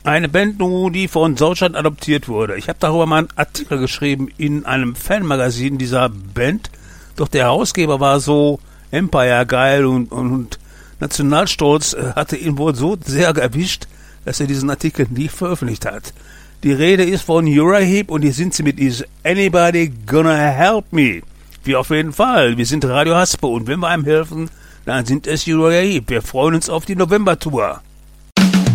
Eine Band, die von Deutschland adoptiert wurde. Ich habe darüber mal einen Artikel geschrieben in einem Fanmagazin dieser Band. Doch der Herausgeber war so Empire geil und Nationalstolz hatte ihn wohl so sehr erwischt, dass er diesen Artikel nie veröffentlicht hat. Die Rede ist von Uriah Heep und hier sind sie mit Is Anybody Gonna Help Me? Wir auf jeden Fall. Wir sind Radio Haspe und wenn wir einem helfen, dann sind es Uriah Heep. Wir freuen uns auf die November-Tour.